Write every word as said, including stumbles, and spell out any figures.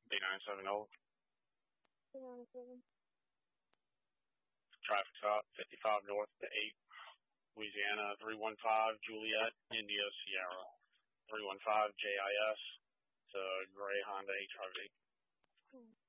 B nine seven zero. Two nine seven. Traffic stop, fifty-five north to eight. Louisiana, three one five, Juliet, India, Sierra. three one five, J I S, to Gray Honda H R V. Hmm.